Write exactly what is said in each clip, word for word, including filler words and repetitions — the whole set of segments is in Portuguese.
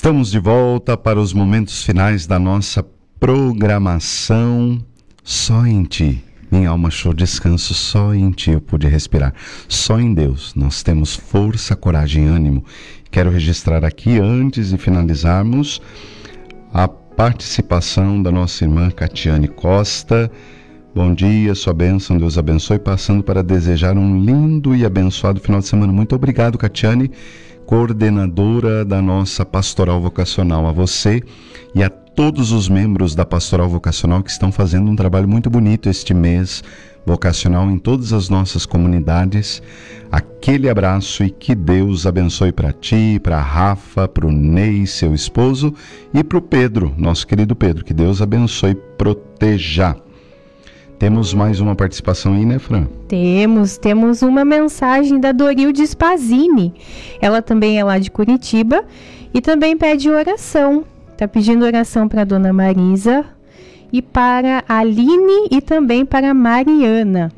Estamos de volta para os momentos finais da nossa programação. Só em Ti, minha alma achou descanso, só em Ti eu pude respirar. Só em Deus nós temos força, coragem e ânimo. Quero registrar aqui, antes de finalizarmos, a participação da nossa irmã Catiane Costa. Bom dia, sua bênção, Deus abençoe. Passando para desejar um lindo e abençoado final de semana. Muito obrigado, Catiane, coordenadora da nossa Pastoral Vocacional. A você e a todos os membros da Pastoral Vocacional que estão fazendo um trabalho muito bonito este mês vocacional em todas as nossas comunidades. Aquele abraço e que Deus abençoe para ti, para a Rafa, para o Ney, seu esposo, e para o Pedro, nosso querido Pedro. Que Deus abençoe e proteja. Temos mais uma participação aí, né, Fran? Temos, temos uma mensagem da Dorilde Spazini. Ela também é lá de Curitiba e também pede oração. Está pedindo oração para a Dona Marisa e para a Aline e também para a Mariana.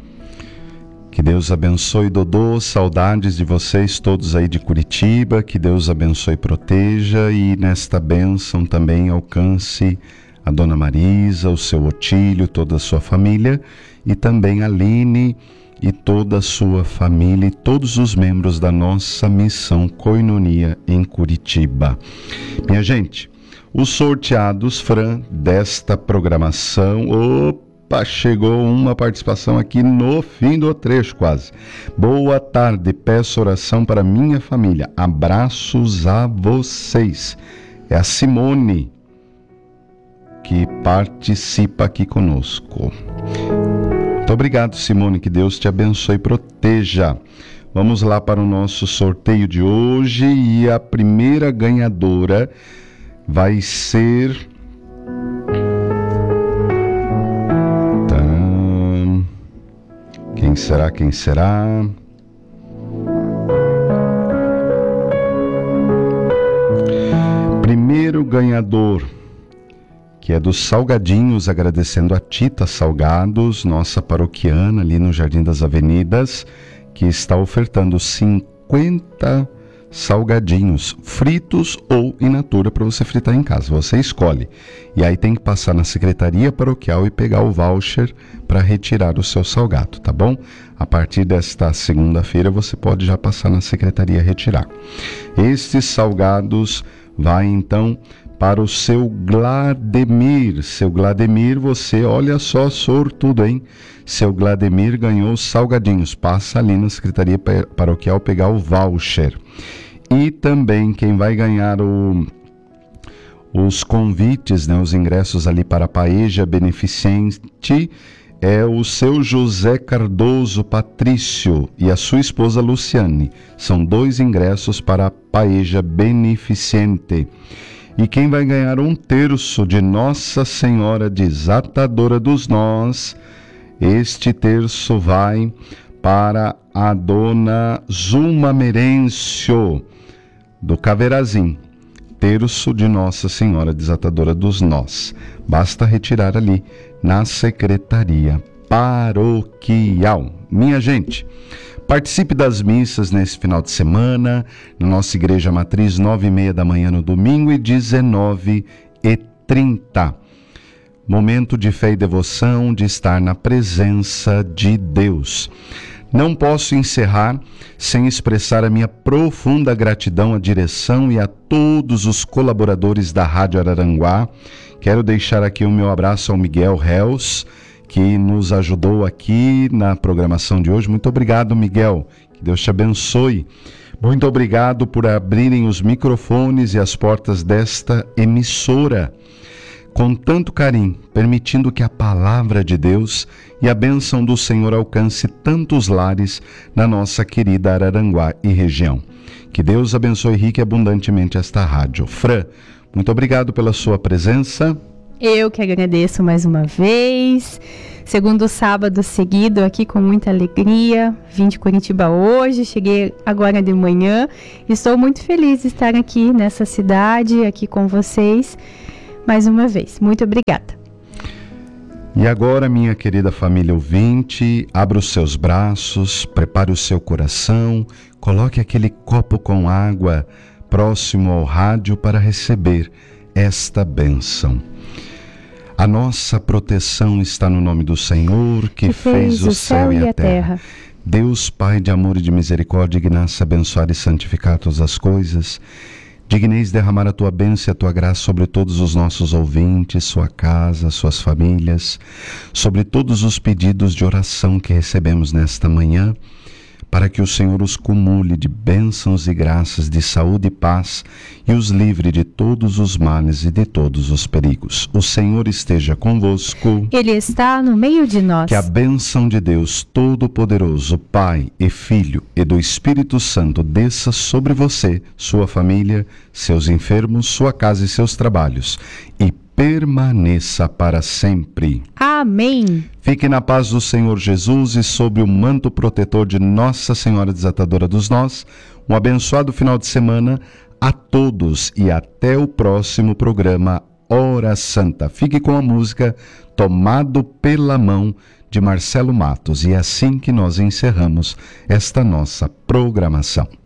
Que Deus abençoe, Dodô, saudades de vocês todos aí de Curitiba. Que Deus abençoe e proteja, e nesta bênção também alcance a Dona Marisa, o seu Otílio, toda a sua família, e também a Aline e toda a sua família e todos os membros da nossa missão Koinonia em Curitiba. Minha gente, os sorteados, Fran, desta programação, opa, chegou uma participação aqui no fim do trecho quase. Boa tarde, peço oração para minha família, abraços a vocês. É a Simone que participa aqui conosco. Muito obrigado, Simone, que Deus te abençoe e proteja. Vamos lá para o nosso sorteio de hoje, e a primeira ganhadora vai ser... Tcharam. Quem será, quem será? Primeiro ganhador, que é dos salgadinhos, agradecendo a Tita Salgados, nossa paroquiana ali no Jardim das Avenidas, que está ofertando cinquenta salgadinhos fritos ou in natura para você fritar em casa. Você escolhe. E aí tem que passar na secretaria paroquial e pegar o voucher para retirar o seu salgado, tá bom? A partir desta segunda-feira você pode já passar na secretaria e retirar. Estes salgados vai então para o seu Glademir. Seu Glademir, você, olha só, sortudo, hein? Seu Glademir ganhou salgadinhos. Passa ali na Secretaria Paroquial pegar o voucher. E também quem vai ganhar o, os convites, né, os ingressos ali para a Paeja Beneficente, é o seu José Cardoso Patrício e a sua esposa Luciane. São dois ingressos para a Paeja Beneficente. E quem vai ganhar um terço de Nossa Senhora Desatadora dos Nós, este terço vai para a Dona Zuma Merêncio, do Caverazim. Terço de Nossa Senhora Desatadora dos Nós. Basta retirar ali na Secretaria Paroquial. Minha gente, participe das missas nesse final de semana, na nossa Igreja Matriz, nove e meia da manhã no domingo e dezenove e trinta. Momento de fé e devoção, de estar na presença de Deus. Não posso encerrar sem expressar a minha profunda gratidão à direção e a todos os colaboradores da Rádio Araranguá. Quero deixar aqui o meu abraço ao Miguel Reus, que nos ajudou aqui na programação de hoje. Muito obrigado, Miguel. Que Deus te abençoe. Muito obrigado por abrirem os microfones e as portas desta emissora com tanto carinho, permitindo que a palavra de Deus e a bênção do Senhor alcance tantos lares na nossa querida Araranguá e região. Que Deus abençoe rica e abundantemente esta rádio. Fran, muito obrigado pela sua presença. Eu que agradeço mais uma vez. Segundo sábado seguido aqui com muita alegria. Vim de Curitiba hoje, cheguei agora de manhã. Estou muito feliz de estar aqui nessa cidade, aqui com vocês. Mais uma vez, muito obrigada. E agora, minha querida família ouvinte, abra os seus braços, prepare o seu coração, coloque aquele copo com água próximo ao rádio para receber esta bênção. A nossa proteção está no nome do Senhor, que, que fez, fez o céu e a terra. terra. Deus, Pai de amor e de misericórdia, digna-se abençoar e santificar todas as coisas. Digneis derramar a tua bênção e a tua graça sobre todos os nossos ouvintes, sua casa, suas famílias, sobre todos os pedidos de oração que recebemos nesta manhã, para que o Senhor os cumule de bênçãos e graças, de saúde e paz, e os livre de todos os males e de todos os perigos. O Senhor esteja convosco. Ele está no meio de nós. Que a bênção de Deus Todo-Poderoso, Pai e Filho e do Espírito Santo desça sobre você, sua família, seus enfermos, sua casa e seus trabalhos, e permaneça para sempre. Amém. Fique na paz do Senhor Jesus e sob o manto protetor de Nossa Senhora Desatadora dos Nós. Um abençoado final de semana a todos e até o próximo programa Hora Santa. Fique com a música Tomado pela Mão, de Marcelo Matos. E é assim que nós encerramos esta nossa programação.